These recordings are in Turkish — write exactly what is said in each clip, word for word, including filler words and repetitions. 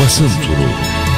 Basın Turu.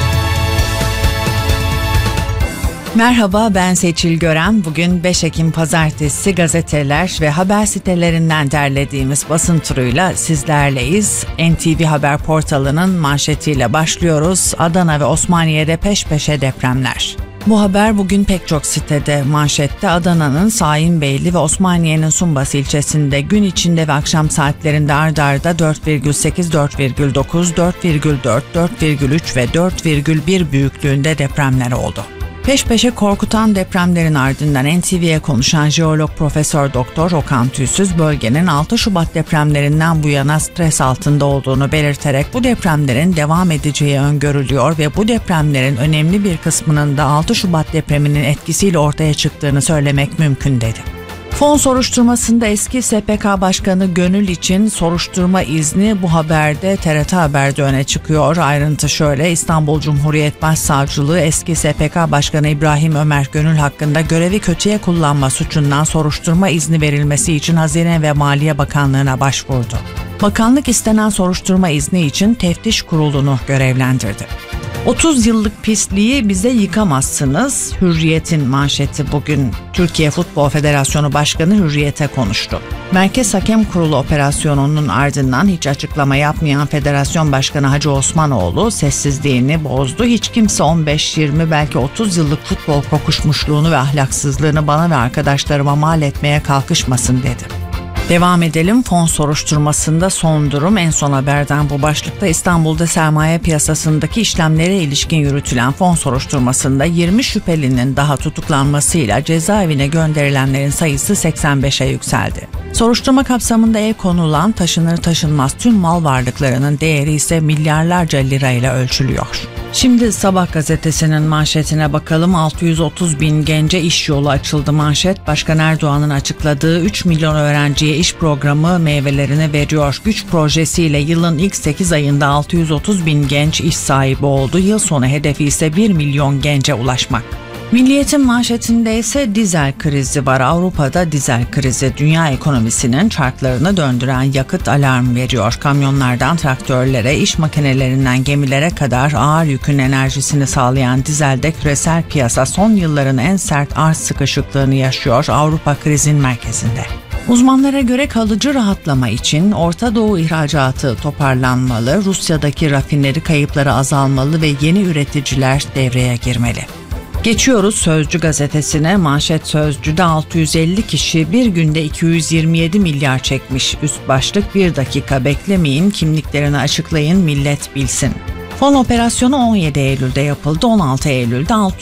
Merhaba, ben Seçil Gören. Bugün beş Ekim Pazartesi gazeteler ve haber sitelerinden derlediğimiz basın turuyla sizlerleyiz. N T V Haber portalının manşetiyle başlıyoruz. Adana ve Osmaniye'de peş peşe depremler. Bu haber bugün pek çok sitede manşette. Adana'nın Şahinbeyli ve Osmaniye'nin Sumbas ilçesinde gün içinde ve akşam saatlerinde ard arda dört virgül sekiz, dört virgül dokuz, dört virgül dört, dört virgül üç ve dört virgül bir büyüklüğünde depremler oldu. Peş peşe korkutan depremlerin ardından N T V'ye konuşan jeolog Profesör Doktor Okan Tüysüz bölgenin altı Şubat depremlerinden bu yana stres altında olduğunu belirterek bu depremlerin devam edeceği öngörülüyor ve bu depremlerin önemli bir kısmının da altı Şubat depreminin etkisiyle ortaya çıktığını söylemek mümkün dedi. Fon soruşturmasında eski S P K Başkanı Gönül için soruşturma izni bu haberde T R T Haber'de öne çıkıyor. Ayrıntı şöyle: İstanbul Cumhuriyet Başsavcılığı eski S P K Başkanı İbrahim Ömer Gönül hakkında görevi kötüye kullanma suçundan soruşturma izni verilmesi için Hazine ve Maliye Bakanlığı'na başvurdu. Bakanlık istenen soruşturma izni için teftiş kurulunu görevlendirdi. otuz yıllık pisliği bize yıkamazsınız. Hürriyet'in manşeti bugün. Türkiye Futbol Federasyonu Başkanı Hürriyet'e konuştu. Merkez Hakem Kurulu operasyonunun ardından hiç açıklama yapmayan Federasyon Başkanı Hacı Osmanoğlu sessizliğini bozdu. Hiç kimse on beş, yirmi belki otuz yıllık futbol kokuşmuşluğunu ve ahlaksızlığını bana ve arkadaşlarıma mal etmeye kalkışmasın dedi. Devam edelim. Fon soruşturmasında son durum. En son haberden bu başlıkta. İstanbul'da sermaye piyasasındaki işlemlere ilişkin yürütülen fon soruşturmasında yirmi şüphelinin daha tutuklanmasıyla cezaevine gönderilenlerin sayısı seksen beşe yükseldi. Soruşturma kapsamında el konulan taşınır taşınmaz tüm mal varlıklarının değeri ise milyarlarca lirayla ölçülüyor. Şimdi Sabah gazetesinin manşetine bakalım. altı yüz otuz bin gence iş yolu açıldı manşet. Başkan Erdoğan'ın açıkladığı üç milyon öğrenciye iş programı meyvelerini veriyor. Güç projesiyle yılın ilk sekiz ayında altı yüz otuz bin genç iş sahibi oldu. Yıl sonu hedefi ise bir milyon gence ulaşmak. Milliyet'in manşetinde ise dizel krizi var. Avrupa'da dizel krizi dünya ekonomisinin çarklarını döndüren yakıt alarm veriyor. Kamyonlardan traktörlere, iş makinelerinden gemilere kadar ağır yükün enerjisini sağlayan dizelde küresel piyasa son yılların en sert arz sıkışıklığını yaşıyor. Avrupa krizin merkezinde. Uzmanlara göre kalıcı rahatlama için Orta Doğu ihracatı toparlanmalı, Rusya'daki rafineri kayıpları azalmalı ve yeni üreticiler devreye girmeli. Geçiyoruz Sözcü gazetesine. Manşet Sözcü'de altı yüz elli kişi bir günde iki yüz yirmi yedi milyar çekmiş. Üst başlık: bir dakika beklemeyin, kimliklerini açıklayın, millet bilsin. Fon operasyonu on yedi Eylül'de yapıldı. on altı Eylül'de altı